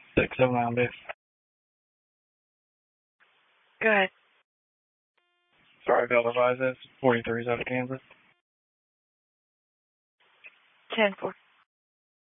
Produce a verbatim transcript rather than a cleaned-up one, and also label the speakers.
Speaker 1: six oh nine B.
Speaker 2: Go ahead.
Speaker 1: Sorry, Delta Visas, forty-three's out of Kansas.
Speaker 2: ten four.